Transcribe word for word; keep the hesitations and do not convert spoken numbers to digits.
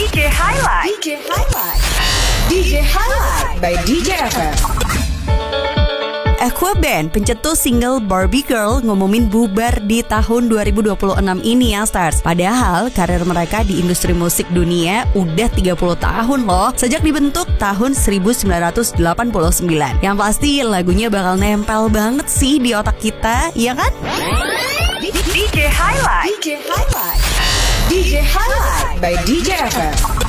J Highlight. D J Highlight. D J Highlight by D J F M. Aquaband, pencetus single Barbie Girl, ngumumin bubar di tahun dua ribu dua puluh enam ini ya Stars. Padahal karir mereka di industri musik dunia udah tiga puluh tahun loh. Sejak dibentuk tahun seribu sembilan ratus delapan puluh sembilan. Yang pasti lagunya bakal nempel banget sih di otak kita, ya kan? D J Highlight. D J Highlight. D J Highlight by D J F M.